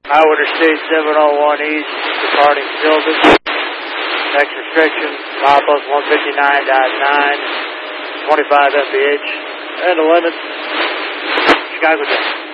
Highway Interstate 701 East, departing Sylvan. Next restriction, milepost 159.9, 25 mph, and the limit, Chicago Jet.